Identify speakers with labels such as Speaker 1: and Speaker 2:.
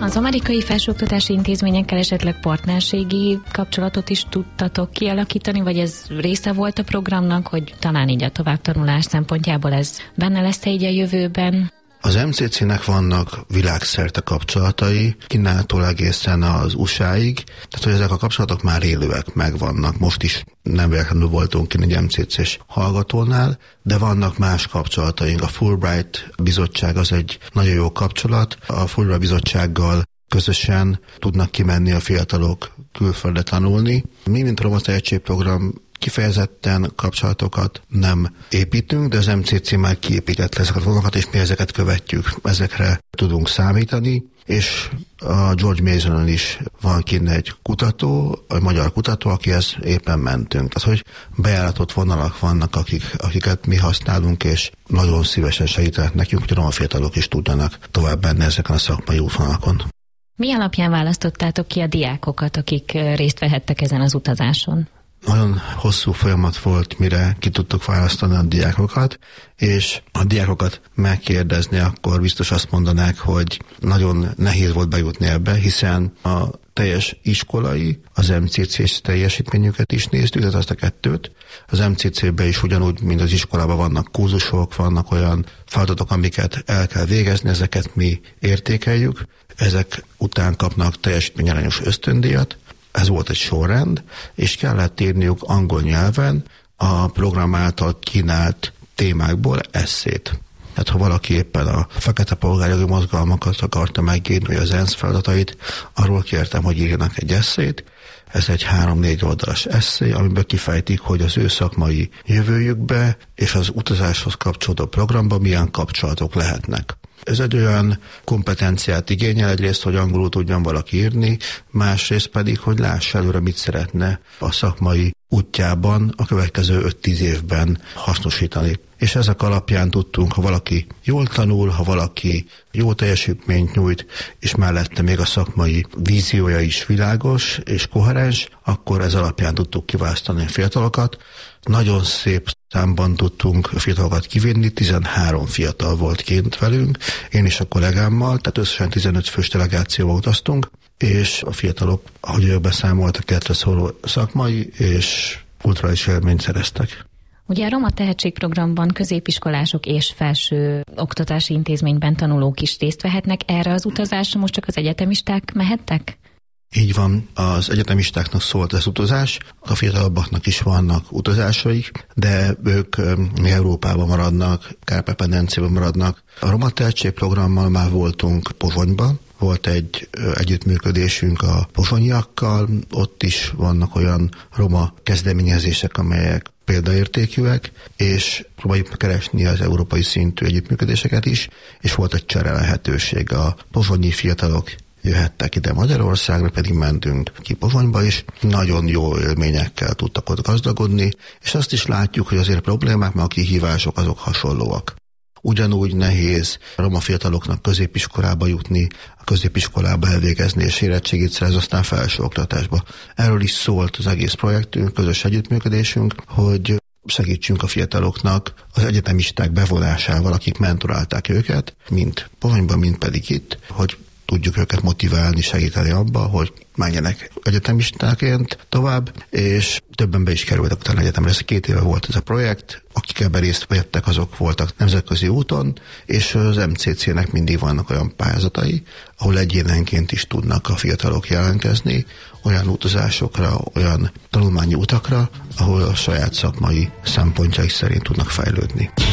Speaker 1: Az amerikai felsőoktatási intézményekkel esetleg partnerségi kapcsolatot is tudtatok kialakítani, vagy ez része volt a programnak, hogy talán így a továbbtanulás szempontjából ez benne lesz így a jövőben?
Speaker 2: Az MCC-nek vannak világszerte kapcsolatai, Kínától egészen az USA-ig, tehát hogy ezek a kapcsolatok már élőek, megvannak. Most is nem véletlenül voltunk kint egy MCC-s hallgatónál, de vannak más kapcsolataink. A Fulbright bizottság az egy nagyon jó kapcsolat. A Fulbright bizottsággal közösen tudnak kimenni a fiatalok külföldre tanulni. Mi, mint Roma Tehetségprogram, kifejezetten kapcsolatokat nem építünk, de az MCC már kiépített ezeket a dolgokat, és mi ezeket követjük. Ezekre tudunk számítani, és a George Masonon is van kint egy kutató, egy magyar kutató, akihez éppen mentünk. Tehát, hogy bejáratott vonalak vannak, akiket mi használunk, és nagyon szívesen segítenek nekünk, hogy a roma fiatalok is tudjanak tovább menni ezeken a szakmai útvonalakon.
Speaker 1: Mi alapján választottátok ki a diákokat, akik részt vehettek ezen az utazáson?
Speaker 2: Nagyon hosszú folyamat volt, mire ki tudtuk választani a diákokat, és a diákokat megkérdezni, akkor biztos azt mondanák, hogy nagyon nehéz volt bejutni ebbe, hiszen a teljes iskolai, az MCC-s teljesítményüket is néztük, tehát azt a kettőt. Az MCC-ben is ugyanúgy, mint az iskolában vannak kurzusok, vannak olyan feladatok, amiket el kell végezni, ezeket mi értékeljük, ezek után kapnak teljesítményarányos ösztöndíjat. Ez volt egy sorrend, és kellett írniuk angol nyelven a program által kínált témákból esszét. Tehát ha valaki éppen a fekete polgárjogi mozgalmakat akarta megírni, vagy az ENSZ feladatait, arról kértem, hogy írjanak egy esszét. Ez egy 3-4 oldalas esszé, amiben kifejtik, hogy az ő szakmai jövőjükbe és az utazáshoz kapcsolódó programban milyen kapcsolatok lehetnek. Ez egy olyan kompetenciát igényel, egyrészt, hogy angolul tudjon valaki írni, másrészt pedig, hogy lássa előre, mit szeretne a szakmai útjában a következő 5-10 évben hasznosítani. És ezek alapján tudtunk, ha valaki jól tanul, ha valaki jó teljesítményt nyújt, és mellette még a szakmai víziója is világos és koherens, akkor ez alapján tudtuk kiválasztani a fiatalokat. Nagyon szép számban tudtunk fiatalokat kivinni, 13 fiatal volt kint velünk, én is a kollégámmal, tehát összesen 15 fős delegációval utaztunk, és a fiatalok, ahogy ők beszámoltak, életre szóló szakmai és kulturális élményt szereztek.
Speaker 1: Ugye a Roma Tehetségprogramban középiskolások és felső oktatási intézményben tanulók is részt vehetnek. Erre az utazásra most csak az egyetemisták mehettek?
Speaker 2: Így van, az egyetemistáknak szólt az utazás, a fiatalabbaknak is vannak utazásaik, de ők Európában maradnak, Kárpát-medencében maradnak. A Roma Tehetségprogrammal már voltunk Pozsonyban, volt egy együttműködésünk a pozsonyiakkal, ott is vannak olyan roma kezdeményezések, amelyek példaértékűek, és próbáljuk keresni az európai szintű együttműködéseket is, és volt egy csere lehetőség. A pozsonyi fiatalok jöhettek ide Magyarországra, pedig mentünk ki Pozsonyba is, nagyon jó élményekkel tudtak ott gazdagodni, és azt is látjuk, hogy azért a problémák, mert a kihívások azok hasonlóak. Ugyanúgy nehéz roma fiataloknak középiskolába jutni, a középiskolába elvégezni és érettségit szerez, aztán felsőoktatásba. Erről is szólt az egész projektünk, közös együttműködésünk, hogy segítsünk a fiataloknak az egyetemisták bevonásával, akik mentorálták őket, mind Pozsonyban, mind pedig itt, hogy tudjuk őket motiválni, segíteni abba, hogy menjenek egyetemistáként tovább, és többen be is kerültek utána egyetemre. Ez 2 éve volt ez a projekt, akik ebben részt vettek, azok voltak nemzetközi úton, és az MCC-nek mindig vannak olyan pályázatai, ahol egyénenként is tudnak a fiatalok jelentkezni, olyan utazásokra, olyan tanulmányi utakra, ahol a saját szakmai szempontjaik szerint tudnak fejlődni.